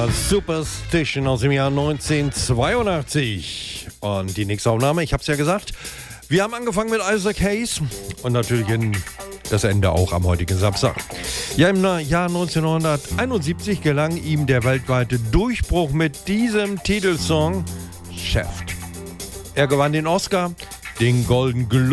war Superstition aus dem Jahr 1982. Und die nächste Aufnahme, ich habe es ja gesagt, wir haben angefangen mit Isaac Hayes und natürlich das Ende auch am heutigen Samstag. Ja, im Jahr 1971 gelang ihm der weltweite Durchbruch mit diesem Titelsong Chef. Er gewann den Oscar, den Golden Globe